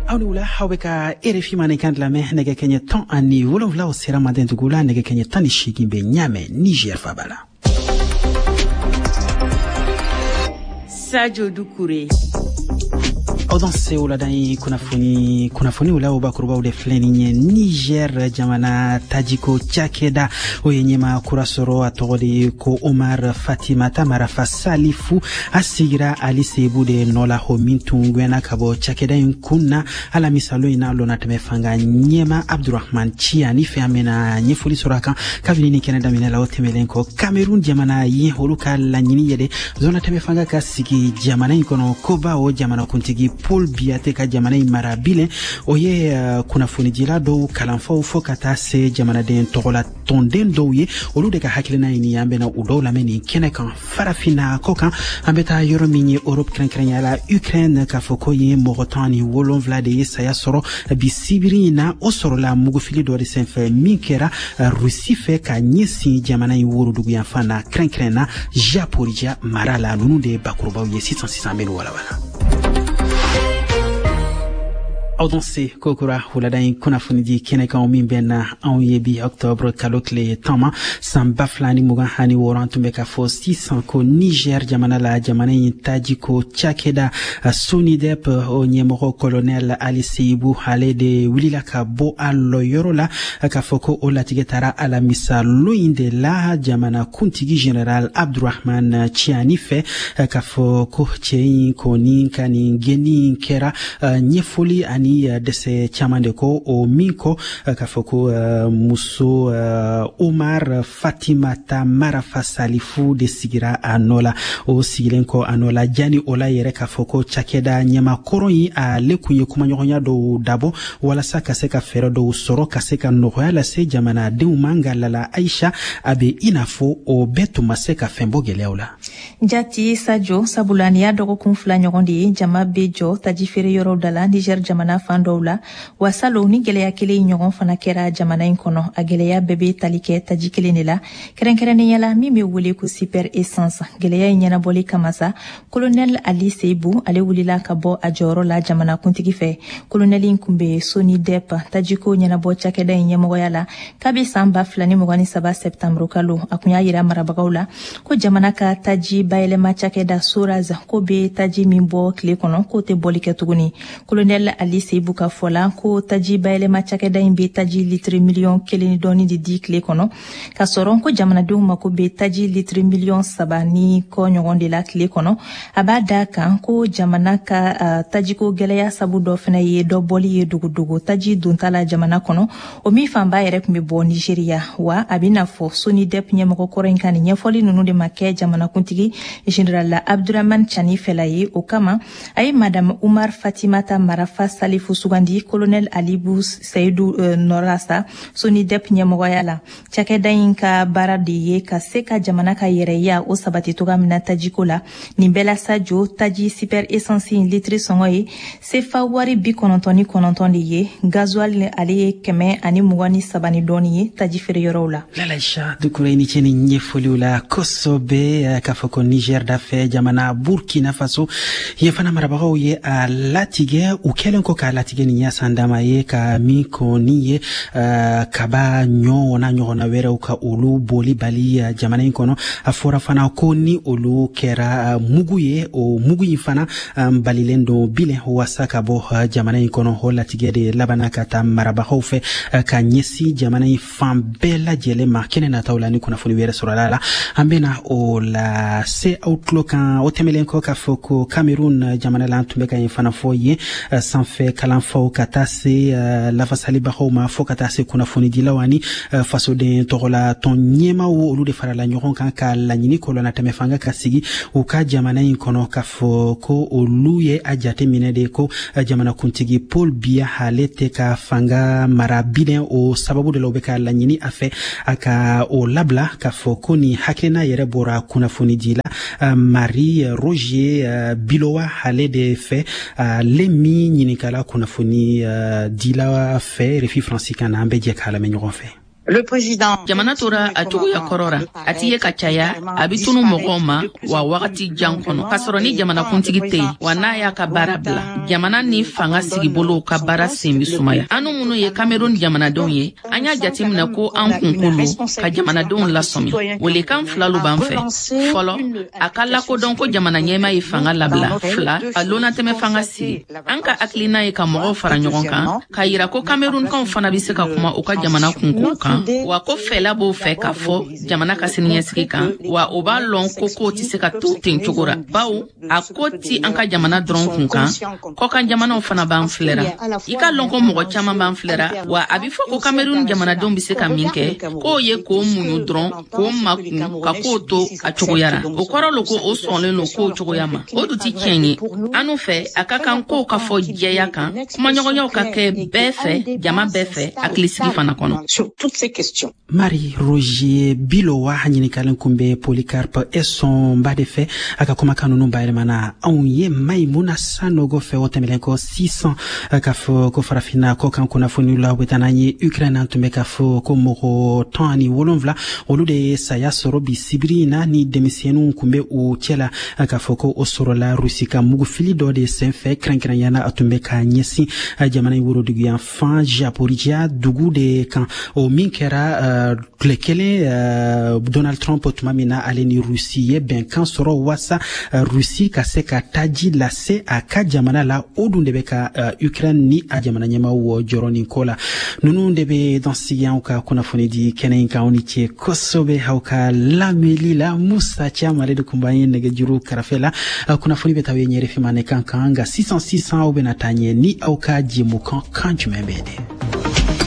Aunula haweka RFI manikandla me nege kenye ton ani wolonvla osera madentugula nege kenye tani shigimbe nyame Niger fabala. Sadio Doucouré. Audanse uladai kunafuni ula ubakuruba ude fleni nye Niger jamana tajiko chakeda oyenyema kurasoro atogodi ko Omar Fatimata Marafa Salifu asigira alisebu de nola homintungwena kabo chakeda yunkuna ala misalo ina lona temefanga nyema Abdurrahman Chiani feamena nyefuli soraka kavini Canada minela otemelenko Cameroon jamana yeholuka la nyini yede zona temefanga kasiki jamana ikono koba o jamana kuntigi Paul Biateka jamana imarabile oye kunafuni jilado kalanfo fokata se jamana den togola tonden doye olude ka hakilina ini yambe na udola meni kenekan farafina kokan ambeta yorominye Europe krenkrenyala Ukraine ka fokoye Morotani wolonvlade saya soro bisibirina osoro la mugufili do resenfe minkera Rusife ka nyesi jamana iwuru dugu yafana krenkrena Japorija marala nunude bakuruba uye 600 menu wala. Audanse kokura huladain kunafuniji keneka omimbena yebi octobre kalokle tama sambaflani mugahani worantumeka fo 600 ko Niger jamana la jamana tajiko chakeda Sonidep onyemoro colonel Ali Seibu halede wilila ka bo allo yorola ka foko olatigetara ala misa loinde la jamana kuntigi general Abdurrahman Chiani fe ka foko chein koninka ni geni kera nyefoli ani dese chamande ko o minko kafoko muso Omar Fatimata Marafa Salifu de sigira anola o sigilenko anola jani ola yere kafoko chakeda nyama koroni a lekunye kumanyonya do dabo wala saka seka fero do soro kaseka noya se jamana de umanga lala Aisha abe inafo o betu maseka fembo geleola jati Sadio sabulani ya dogo kumfula nyogondi jama bejo tajifere yoro dala Niger jamana fandoula wasalo ni geleya kele nyogon fana kera jamana inkono ageleya bebe talike tajikele nela kerenkerene yala mimi wule ku super essence geleya nyana boli kamasa colonel Ali Seibu ale wulila kabo ajoro la jamana kuntigi fe colonel inkumbe Sonidep tajiko nyana bo chakeda nyemo yala kabi samba flani mogani 7 septembre kalo akunya yira marabagaula ko jamana ka taji bayle ma chakeda suraza ko be taji mimbo kle kono ko te bolike tuguni colonel Ali Seibu ka fola ko taji bayle ma chakeda imbe taji litre million keleni doni di dikle kono ka soron ko jamana de mako be taji litre million sabani ko nyogonde la kle kono abada kan ko jamana ka taji ko geleya sabu do fena ye do boli ye dugu taji duntala jamana kono o mi famba yere kumbe bo Nigeria wa abina fo Sonidep nyemako korenkani nyefoli nunu de make jamana kuntigi general Abdurrahman Chiani felaye o kama ay madame Omar Fatimata Marafa Salifu sugandi colonel Alibu Seydou Norasa Sonidep nyemoyala chakeda inka baradi ye ka seka jamana ka yereya o sabati toga mina tajikola nimbela Sadio taji super essentiel litre songoye sefa wari bi konontoni ye gasoil ali keme ani mugani sabani doni ye taji fere yorola Lalaisha Doucouré ni cheni nyefoli ula Kosobe kafoko Niger dafe jamana Burkina Faso yefana marabago ye a latige ukelenko ka latige ni nyasandama ye ka miko niye kaba nyo na wera uka ulu boli bali jamana inkono afora fana ko ni ulu kera muguye o muguyi fana balilendo bile wasaka bo jamana inkono ho latige de labana kata marabago fe ka nyesi jamana fambela jele makene na taulani kuna funi wera suralala ambena o la se outlook otemelenko ka foko Cameroon jamana la tumbeka infana foye sanfe kalanfo katase la fasali bahoma fo katase kuna funi dilawani faso de togola tonyema o olude farala nyoron kan ka la nyini ko na temefanga kasigi o ka jamana inkono ka foko oluye ajate minede ko jamana kuntigi Paul Bia halete ka fanga marabile o sababu de lobeka la nyini afe aka o labla ka foko ni hakena yere bora kuna funi dila Marie Roger Bilowa halede fe lemi nyini kala kuna funi dila fe refi francais kana ambeje kala menyo fe jamana tora a cogoya kɔrɔra a t'i ye ka caya a bi tunu mɔgɔw ma wa wagati jan kɔnɔ k'a sɔrɔ ni jamana kuntigi tɛ yen wa n'a y'a ka baara bila jamana ni fanga sigibolo ka baara sen bi sumaya anu minnu ye Cameroun jamanadenw ye an y'a jateminɛ ko an kunkolo ka jamanadenw lasɔmi welekan filalu b'an fɛ fɔlɔ a ka lakodɔn ko jamana ɲɛma ye fanga labila fila a lonatɛmɛ fanga sigi an ka hakilina ye ka mɔgɔw fara ɲɔgɔn kan ka yira ko Camerounkaw fana bi se ka kuma u ka jamana kunko kan wa ko fɛla b'o fɛ k'a fɔ jamana ka siniɲɛsigi kan wa o b'a lɔn ko kow tɛ se ka to ten cogo ra bawo a ko ti an ka jamana dɔrɔn kun kan kɔ kan jamanaw fana b'an filɛra i ka lɔn ko mɔgɔ caman b'an filɛra wa a bi fɔ ko Cameroun jamanadenw bi se ka min kɛ k'o ye k'o muɲu dɔrɔn k'o makun ka k'o to a cogoyara o kɔrɔ lo ko o sɔnlen lo k'o cogoya ma o du ti tiɲɛ ye anu fɛ a ka kan k'o ka fɔ jɛya kan kumaɲɔgɔnyaw ka kɛ bɛɛ fɛ jama bɛɛ fɛ hakilisigi fana kɔnɔ. Marie Roger Bilowa ɲinikalen kun bɛ Polycarpe Esson ba de fɛ a ka kumakan ninnu bayɛlɛmana anw ye Maimuna Sanogo fɛ o tɛmɛlen kɔ 600 k'a fɔ ko farafinna kɔ kan kunnafoniw la u bɛ taa n'an ye Ukraine tun bɛ k'a fɔ ko mɔgɔ 17 olu de ye saya sɔrɔ bi sibiri in na ni denmisɛnninw kun bɛ o cɛ la k'a fɔ ko o sɔrɔla Rusi ka mugufili dɔ de senfɛ kɛrɛnkɛrɛnyana a tun bɛ ka ɲɛsin jamana in woroduguyan fan Zaporizhia dugu de kan o min kɛra tile kelen Donald Trump tuma min na ale ni Rusi ye bɛnkan sɔrɔ wasa Rusi ka se ka taji lase a ka jamana la o dun de bɛ ka Ukraine ni a jamana ɲɛmaaw jɔrɔ nin ko la ninnu de bɛ dɔnsigi aw ka kunnafoni di kɛnɛ in kan aw ni ce kosɛbɛ aw ka lamɛnli la Musa Camare de kun b'an ye nɛgɛjuru kɛrɛfɛ la kunnafoni bɛ taa ye ɲɛrɛfimane kan nka 600 aw bɛna taa ɲɛ ni aw ka jɛmukan kan jumɛn bɛ de